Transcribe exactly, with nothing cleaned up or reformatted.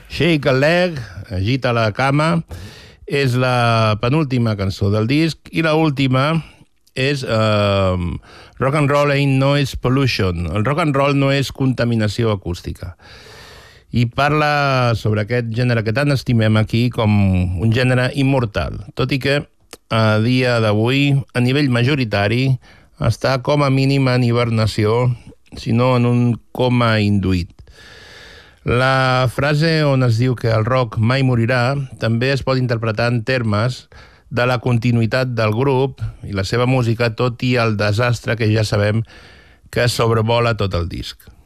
Shake a Leg, Agita la cama, és la penúltima cançó del disc i la última és uh, Rock and Roll Ain't Noise Pollution. El rock and roll no és contaminació acústica. I parla sobre aquest gènere que tant estimem aquí com un gènere immortal, tot i que a dia d'avui, a nivell majoritari, està com a mínim en hibernació, sinó en un coma induït. La frase on es diu que el rock mai morirà també es pot interpretar en termes de la continuïtat del grup i la seva música, tot i el desastre que ja sabem que sobrevola tot el disc.